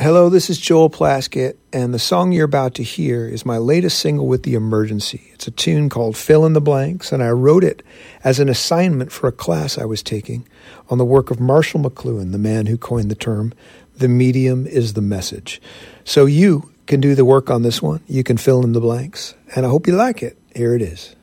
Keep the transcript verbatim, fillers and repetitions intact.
Hello, this is Joel Plaskett, and the song you're about to hear is my latest single with The Emergency. It's a tune called Fill in the Blanks, and I wrote it as an assignment for a class I was taking on the work of Marshall McLuhan, the man who coined the term, "The medium is the message." So you can do the work on this one. You can fill in the blanks, and I hope you like it. Here it is.